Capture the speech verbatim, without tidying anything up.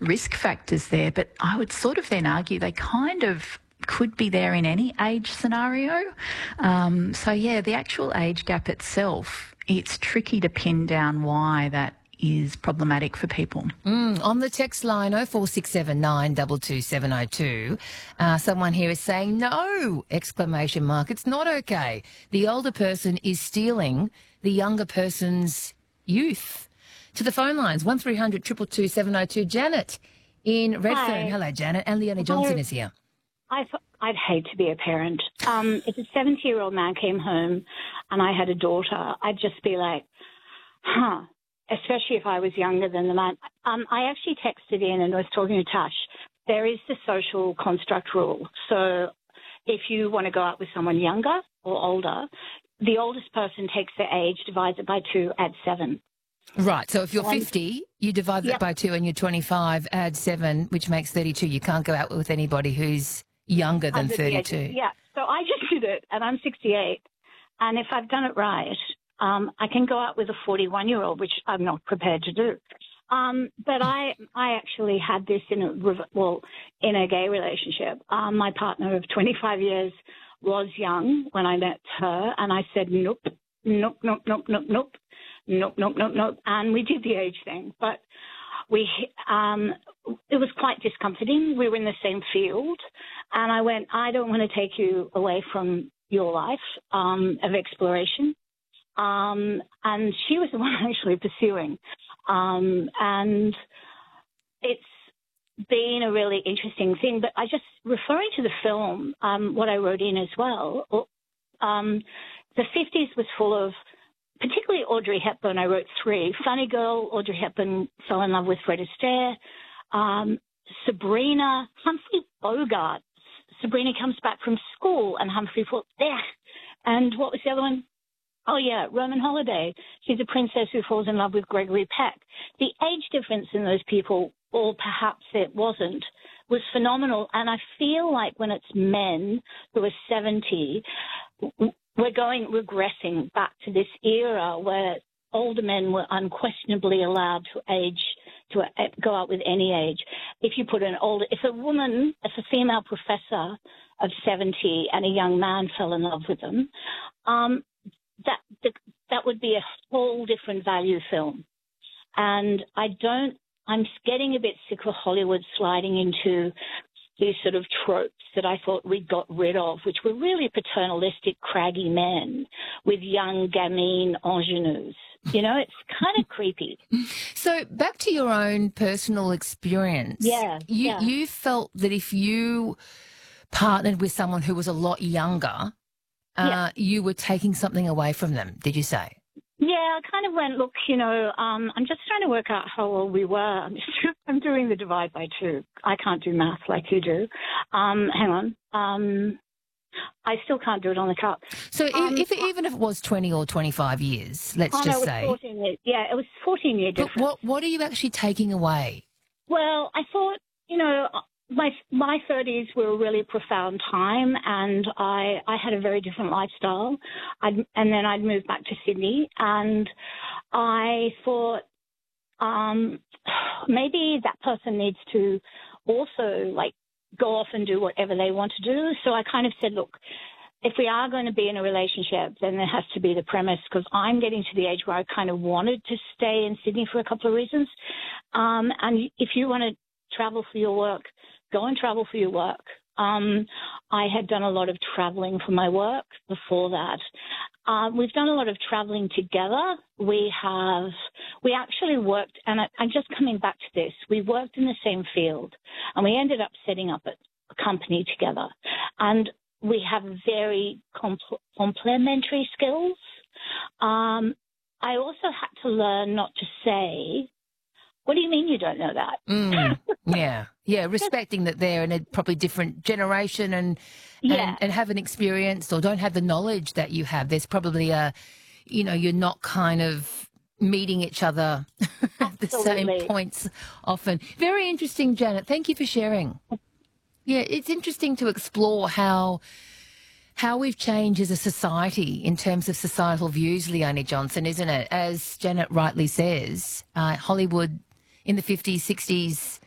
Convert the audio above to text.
risk factors there, but I would sort of then argue they kind of could be there in any age scenario. Um, so, yeah, the actual age gap itself, it's tricky to pin down why that is problematic for people. Mm, on the text line oh four six seven nine two two seven oh two, uh, someone here is saying, no, exclamation mark, it's not okay. The older person is stealing the younger person's youth. To the phone lines, one three hundred two two two seven oh two. Janet in Redfern. Hi. Hello, Janet. And Leonie Johnson is here. I th- I'd hate to be a parent. Um, if a seventy-year-old man came home and I had a daughter, I'd just be like, huh, especially if I was younger than the man. Um, I actually texted in and was talking to Tash. There is the social construct rule. So if you want to go out with someone younger or older, the oldest person takes their age, divides it by two, adds seven. Right. So if you're Um, fifty, you divide that yep. by two, and you're twenty-five, add seven, which makes thirty-two. You can't go out with anybody who's younger than Under the age of- thirty-two. Yeah. So I just did it, and I'm sixty-eight. And if I've done it right, um, I can go out with a forty-one-year-old, which I'm not prepared to do. Um, but I, I actually had this in a rev- well, in a gay relationship. Um, my partner of twenty-five years was young when I met her, and I said, nope, nope, nope, nope, nope, nope, nope, nope, nope, nope, and we did the age thing. But we, um, it was quite discomforting. We were in the same field, and I went, I don't want to take you away from your life um, of exploration. Um, and she was the one actually pursuing. Um, and it's been a really interesting thing. But I just, referring to the film, um, what I wrote in as well, um, the fifties was full of, particularly Audrey Hepburn. I wrote three. Funny Girl, Audrey Hepburn fell in love with Fred Astaire. Um, Sabrina, Humphrey Bogart. Sabrina comes back from school and Humphrey falls there. And what was the other one? Oh, yeah, Roman Holiday. She's a princess who falls in love with Gregory Peck. The age difference in those people, or perhaps it wasn't, was phenomenal. And I feel like when it's men who are seventy, we're going, regressing back to this era where older men were unquestionably allowed to age, to go out with any age. If you put an older, if a woman, if a female professor of seventy and a young man fell in love with them, um, that that would be a whole different value film. And I don't, I'm getting a bit sick of Hollywood sliding into these sort of tropes that I thought we got rid of, which were really paternalistic, craggy men with young gamine ingenues. You know, it's kind of creepy. So back to your own personal experience. Yeah, You, yeah. you felt that if you partnered with someone who was a lot younger, uh, Yeah. you were taking something away from them, did you say? Yeah, I kind of went, look, you know, um, I'm just trying to work out how old we were. I'm, just, I'm doing the divide by two. I can't do math like you do. Um, hang on. Um, I still can't do it on the cup. So Um, if, if even if it was twenty or twenty-five years, let's Oh, no, just it was say, fourteen years. Yeah, it was fourteen year but difference. what, what are you actually taking away? Well, I thought, you know, my my thirties were a really profound time, and I I had a very different lifestyle. I'd, and then I'd moved back to Sydney, and I thought um, maybe that person needs to also like go off and do whatever they want to do. So I kind of said, look, if we are going to be in a relationship, then there has to be the premise, because I'm getting to the age where I kind of wanted to stay in Sydney for a couple of reasons. Um, and if you want to travel for your work, go and travel for your work. Um, I had done a lot of traveling for my work before that. Um, we've done a lot of traveling together. We have, we actually worked, and I, I'm just coming back to this, we worked in the same field, and we ended up setting up a, a company together. And we have very compl- complementary skills. Um, I also had to learn not to say, what do you mean you don't know that? Mm, yeah, yeah, respecting that they're in a probably different generation and, Yeah. and and haven't experienced or don't have the knowledge that you have. There's probably a, you know, you're not kind of meeting each other at the same Absolutely. points often. Very interesting, Janet. Thank you for sharing. Yeah, it's interesting to explore how how we've changed as a society in terms of societal views, Leonie Johnson, isn't it? As Janet rightly says, uh, Hollywood in the fifties, sixties